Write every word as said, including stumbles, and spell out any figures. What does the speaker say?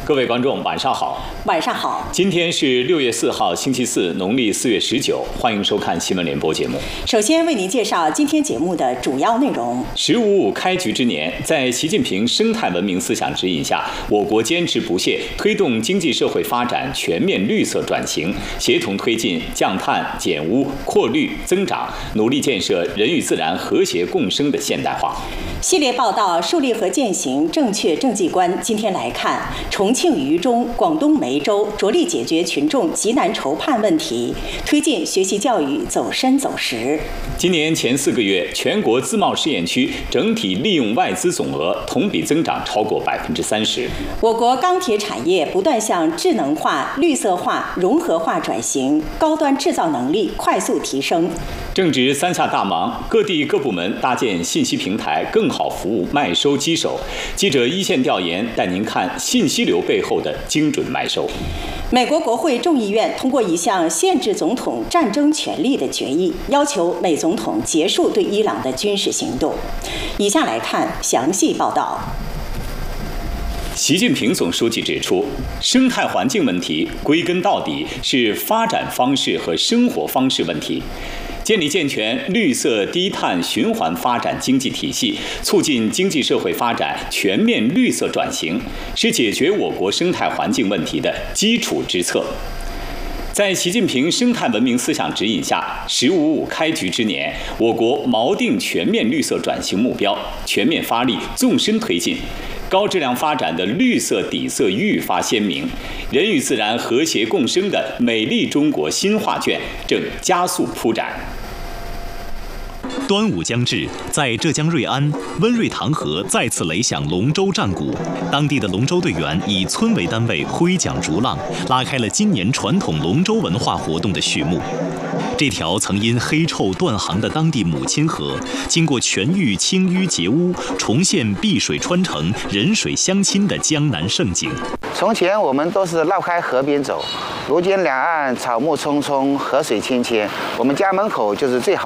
各位观众，晚上好。 晚上好。 今天是六月四号，星期四，农历四月十九。欢迎收看新闻联播节目。 首先为您介绍今天节目的主要内容。 十五五开局之年，在习近平生态文明思想指引下，我国坚持不懈推动经济社会发展全面绿色转型，协同推进降碳、减污、扩绿、增长，努力建设人与自然和谐共生的现代化。 系列报道树立和践行正确政绩观。今天来看，重庆渝中、广东梅州着力解决群众急难愁盼问题，推进学习教育走深走实。 今年前四个月，全国自贸试验区整体利用外资总额同比增长超过百分之三十。 我国钢铁产业不断向智能化、绿色化、融合化转型，高端制造能力快速提升。 正值三下大忙，各地各部门搭建信息平台，更好服务卖收机手。记者一线调研带您看信息流背后的精准卖收。 美国国会众议院通过一项限制总统战争权利的决议，要求美总统结束对伊朗的军事行动。以下来看详细报道。 习近平总书记指出，生态环境问题归根到底是发展方式和生活方式问题。建立健全绿色低碳循环发展经济体系，促进经济社会发展全面绿色转型，是解决我国生态环境问题的基础之策。在习近平生态文明思想指引下，十五五开局之年，我国锚定全面绿色转型目标，全面发力，纵深推进。高质量发展的绿色底色愈发鲜明，人与自然和谐共生的美丽中国新画卷正加速铺展。 端午将至，在浙江瑞安，温瑞塘河再次雷响龙舟战鼓，当地的龙舟队员以村为单位挥桨逐浪，拉开了今年传统龙舟文化活动的序幕。这条曾因黑臭断航的当地母亲河，经过全域清淤截污，重现碧水穿城、人水相亲的江南盛景。 从前我们都是绕开河边走，如今两岸草木葱葱，河水清清，我们家门口就是最好